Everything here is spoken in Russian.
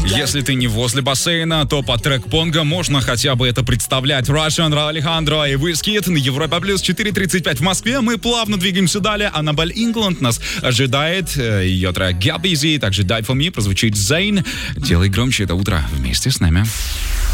Если ты не возле бассейна, то под трек Понго можно хотя бы это представлять. Russian, Алехандро и Wizkid на Европа Плюс 4:35 в Москве. Мы плавно двигаемся далее. Annabelle England нас ожидает. Ее трек Get Busy, также Die For Me прозвучит Zayn. Делай громче это утро вместе с нами.